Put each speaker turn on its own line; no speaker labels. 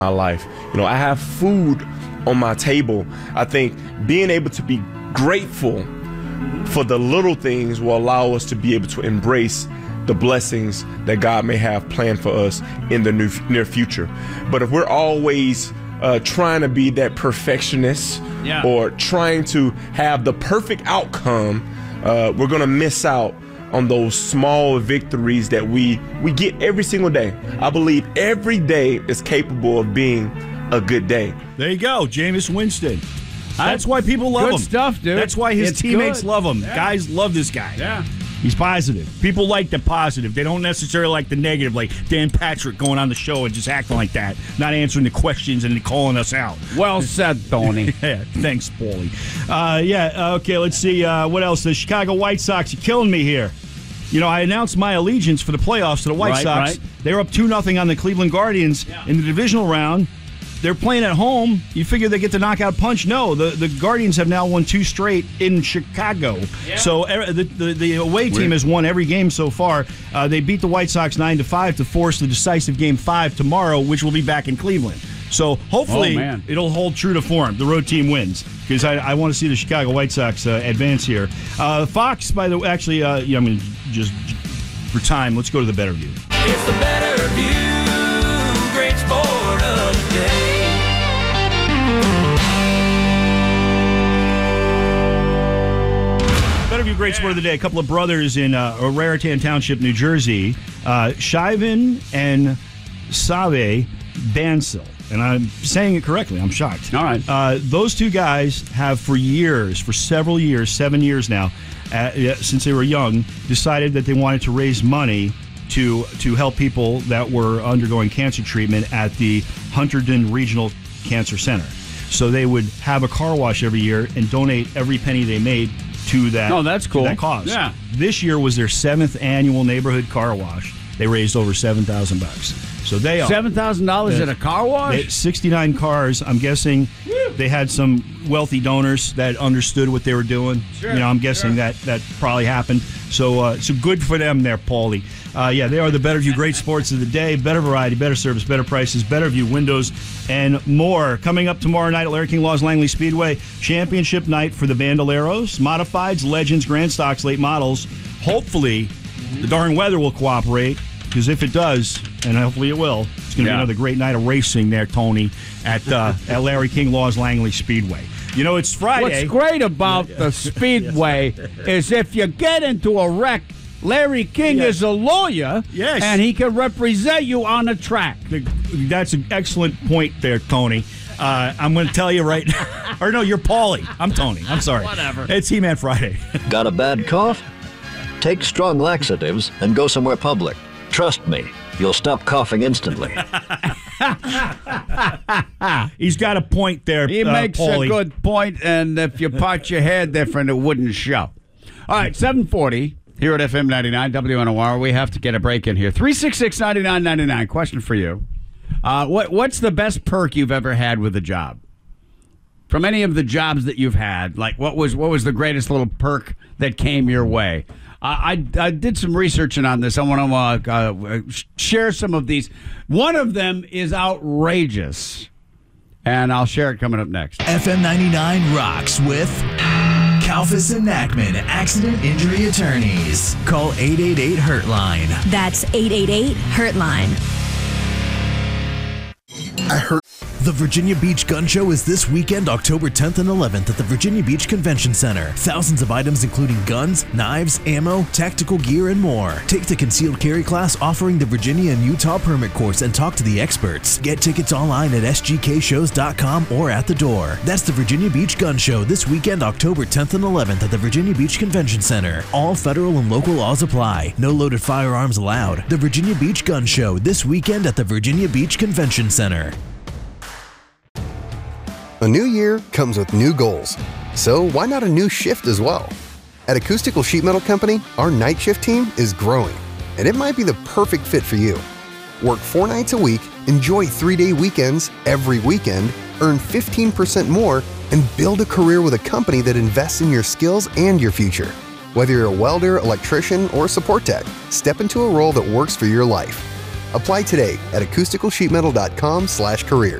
my life. I have food on my table. I think being able to be grateful for the little things will allow us to be able to embrace the blessings that God may have planned for us in the near future. But if we're always trying to be that perfectionist or trying to have the perfect outcome, we're going to miss out on those small victories that we get every single day. I believe every day is capable of being a good day.
There you go, Jameis Winston. That's why people love him.
Good stuff, dude.
That's why his teammates love him.
Yeah.
Guys love this guy.
Yeah.
He's positive. People like the positive. They don't necessarily like the negative, like Dan Patrick going on the show and just acting like that, not answering the questions and calling us out.
Well said, Tony.
Yeah, thanks, Paulie. Okay, let's see. What else? The Chicago White Sox are killing me here. I announced my allegiance for the playoffs to the White Sox.
Right.
They're up 2-0 on the Cleveland Guardians in the divisional round. They're playing at home. You figure they get the knockout punch? No, the Guardians have now won 2 straight in Chicago. Yeah. So the away team has won every game so far. They beat the White Sox 9-5 to force the decisive Game 5 tomorrow, which will be back in Cleveland. So hopefully it'll hold true to form. The road team wins because I want to see the Chicago White Sox advance here. Fox, by the way, actually, I'm going to just for time. Let's go to the Better View.
It's the Better View, great sport of the day.
Better View, great sport of the day. A couple of brothers in Raritan Township, New Jersey, Shivan and Save Bansal. And I'm saying it correctly. I'm shocked.
All right.
Those two guys have for several years, 7 years now, since they were young, decided that they wanted to raise money to help people that were undergoing cancer treatment at the Hunterdon Regional Cancer Center. So they would have a car wash every year and donate every penny they made to that.
Oh, that's cool.
To that cause.
Yeah.
This year was their 7th annual neighborhood car wash. They raised over $7,000. So they are
$7,000 at a car wash?
69 cars. I'm guessing they had some wealthy donors that understood what they were doing.
Sure,
I'm guessing that probably happened. So good for them there, Paulie. They are the Better View great sports of the day. Better variety, better service, better prices, Better View windows, and more. Coming up tomorrow night at Larry King Law's Langley Speedway, championship night for the Bandoleros, Modifieds, Legends, Grand Stocks, Late Models. Hopefully, the darn weather will cooperate, because if it does, and hopefully it will, it's going to be another great night of racing there, Tony, at Larry King Law's Langley Speedway. It's Friday.
What's great about the Speedway is if you get into a wreck, Larry King is a lawyer, and he can represent you on the track.
That's an excellent point there, Tony. I'm going to tell you right now. Or no, you're Paulie. I'm Tony. I'm sorry.
Whatever.
It's He-Man Friday.
Got a bad cough? Take strong laxatives and go somewhere public. Trust me, you'll stop coughing instantly.
He's got a point there,
He makes
Paulie.
a good point, and if you part your hair different, it wouldn't show. All right, 740 here at FM 99 WNOR. We have to get a break in here. 366-9999. Question for you. What's the best perk you've ever had with a job? From any of the jobs that you've had, like what was the greatest little perk that came your way? I did some researching on this. I want to share some of these. One of them is outrageous, and I'll share it coming up next.
FM 99 rocks with Kalfas and Nackman Accident Injury Attorneys. Call 888-HURT-LINE.
That's 888-HURT-LINE.
I heard. The Virginia Beach Gun Show is this weekend, October 10th and 11th at the Virginia Beach Convention Center. Thousands of items including guns, knives, ammo, tactical gear, and more. Take the concealed carry class offering the Virginia and Utah permit course and talk to the experts. Get tickets online at sgkshows.com or at the door. That's the Virginia Beach Gun Show this weekend, October 10th and 11th at the Virginia Beach Convention Center. All federal and local laws apply. No loaded firearms allowed. The Virginia Beach Gun Show this weekend at the Virginia Beach Convention Center.
A new year comes with new goals, so why not a new shift as well? At Acoustical Sheet Metal Company, our night shift team is growing, and it might be the perfect fit for you. Work 4 nights a week, enjoy 3-day weekends every weekend, earn 15% more, and build a career with a company that invests in your skills and your future. Whether you're a welder, electrician, or support tech, step into a role that works for your life. Apply today at acousticalsheetmetal.com/careers.